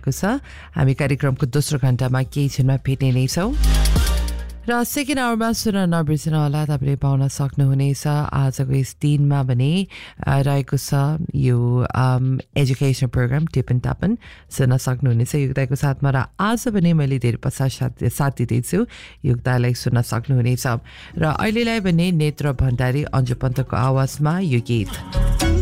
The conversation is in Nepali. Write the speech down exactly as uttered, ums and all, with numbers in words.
रहेको छ हामी कार्यक्रमको दोस्रो घण्टामा केही क्षणमा भेट्ने नै छौँ र सेकेन्ड आवरमा सुन नबिर्सनु होला तपाईँले पाउन सक्नुहुनेछ आजको यस दिनमा भने रहेको छ यो एजुकेसन प्रोग्राम टिपन टापन सुन्न सक्नुहुनेछ युक्ताको साथमा र आज भने मैले धेरै पश्चात साथ दिँदैछु युक्तालाई सुन्न सक्नुहुनेछ र अहिलेलाई भने नेत्र भण्डारी अन्जु पन्तको आवाजमा यो गीत